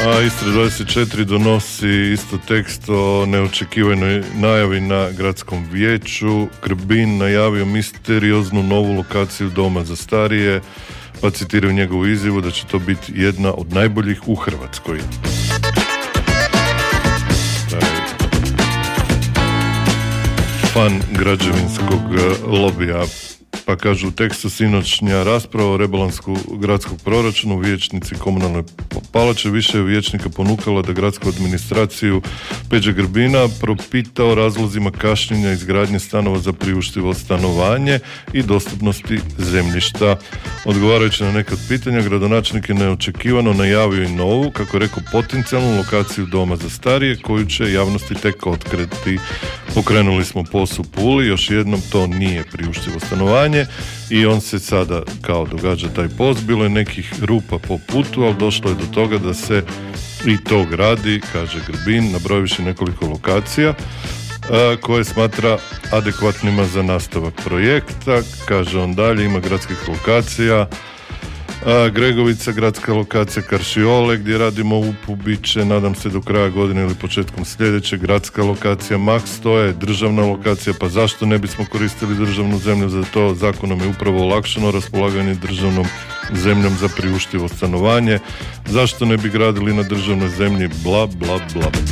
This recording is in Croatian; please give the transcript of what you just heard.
A Istra 24 donosi isto tekst o neočekivanoj najavi na gradskom vijeću. Grbin najavio misterioznu novu lokaciju doma za starije, pa citiraju njegovu izjavu da će to biti jedna od najboljih u Hrvatskoj. Fan građevinskog lobija. Pa kažu u tekstu: sinoćnja rasprava o rebalansu gradskog proračuna, vijećnici komunalne palače više je vijećnika ponukala da gradsku administraciju Peđe Grbina propita o razlozima kašnjenja izgradnje stanova za priuštivo stanovanje i dostupnosti zemljišta. Odgovarajući na neka od pitanja, gradonačelnik je neočekivano najavio i novu, kako je rekao, potencijalnu lokaciju doma za starije koju će javnosti tek otkriti. Pokrenuli smo POS u Puli, još jednom to nije priuštivo stanovanje i on se sada kao događa taj POS. Bilo je nekih rupa po putu, ali došlo je do toga da se i to gradi, kaže Grbin, nabrojivši nekoliko lokacija koje smatra adekvatnima za nastavak projekta. Kaže on dalje, ima gradskih lokacija, Gregovica, gradska lokacija Karšiole gdje radimo UPU, bit će, nadam se, do kraja godine ili početkom sljedeće. Gradska lokacija Maks, to je državna lokacija, pa zašto ne bismo koristili državnu zemlju za to? Zakonom je upravo olakšano raspolaganje državnom zemljom za priuštivo stanovanje. Zašto ne bi gradili na državnoj zemlji? Bla, bla, bla,